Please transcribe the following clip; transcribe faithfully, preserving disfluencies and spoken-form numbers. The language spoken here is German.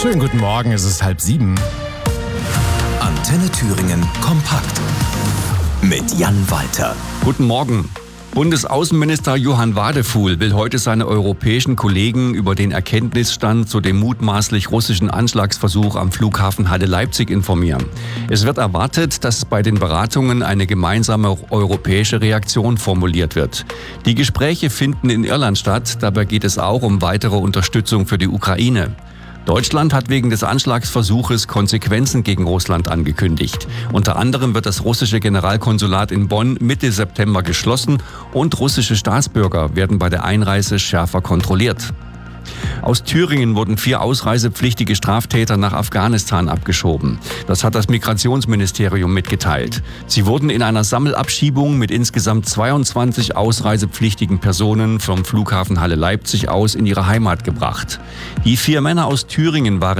Schönen guten Morgen, es ist halb sieben. Antenne Thüringen kompakt mit Jan Walter. Guten Morgen. Bundesaußenminister Johann Wadefuhl will heute seine europäischen Kollegen über den Erkenntnisstand zu dem mutmaßlich russischen Anschlagsversuch am Flughafen Halle-Leipzig informieren. Es wird erwartet, dass bei den Beratungen eine gemeinsame europäische Reaktion formuliert wird. Die Gespräche finden in Irland statt. Dabei geht es auch um weitere Unterstützung für die Ukraine. Deutschland hat wegen des Anschlagsversuches Konsequenzen gegen Russland angekündigt. Unter anderem wird das russische Generalkonsulat in Bonn Mitte September geschlossen und russische Staatsbürger werden bei der Einreise schärfer kontrolliert. Aus Thüringen wurden vier ausreisepflichtige Straftäter nach Afghanistan abgeschoben. Das hat das Migrationsministerium mitgeteilt. Sie wurden in einer Sammelabschiebung mit insgesamt zweiundzwanzig ausreisepflichtigen Personen vom Flughafen Halle-Leipzig aus in ihre Heimat gebracht. Die vier Männer aus Thüringen waren